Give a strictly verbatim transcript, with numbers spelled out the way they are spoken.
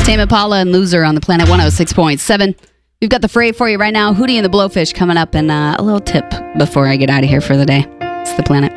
Tame Impala and Loser on the Planet one oh six point seven. We've got the fray for you right now. Hootie and the Blowfish coming up, and uh, a little tip before I get out of here for the day. It's the Planet.